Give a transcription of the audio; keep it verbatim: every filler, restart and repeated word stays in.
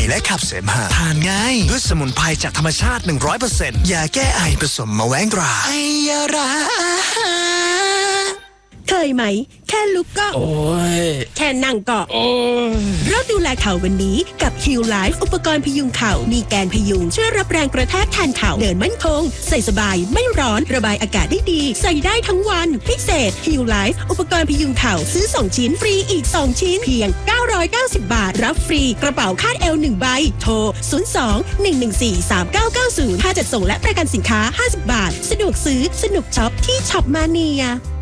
และขับเสมหะทานง่ายด้วยสมุนไพรจากธรรมชาติ หนึ่งร้อยเปอร์เซ็นต์ ยาแก้ไอผสมมะแว้งตราไอยาราเคยไหมแค่ลุกก็โอ้ยแค่นั่งก็โอ้ยเราดูแลเข่าวันนี้กับ Heal Life อุปกรณ์พยุงเข่ามีแกนพยุงช่วยรับแรงกระแทกแทนเข่าเดินมั่นคงใส่สบายไม่ร้อนระบายอากาศได้ดีใส่ได้ทั้งวันพิเศษ Heal Life อุปกรณ์พยุงเข่าซื้อสองชิ้นฟรีอีกสองชิ้นเพียงเก้าร้อยเก้าสิบบาทรับฟรีกระเป๋าคาดเอวหนึ่งใบโทรศูนย์ สอง หนึ่ง หนึ่ง สี่ สาม เก้า เก้า ศูนย์ค่าจัดส่งและประกันสินค้าห้าสิบบาทสะดวกซื้อสนุกช็อปที่ช็อปมาเนีย